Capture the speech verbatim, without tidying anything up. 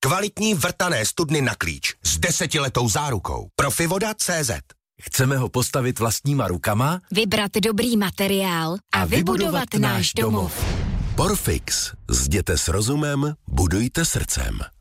Kvalitní vrtané studny na klíč s desetiletou zárukou. Profivoda tečka cé zet. Chceme ho postavit vlastníma rukama, vybrat dobrý materiál a, a vybudovat náš domov. Porfix. Zděte s rozumem, budujte srdcem.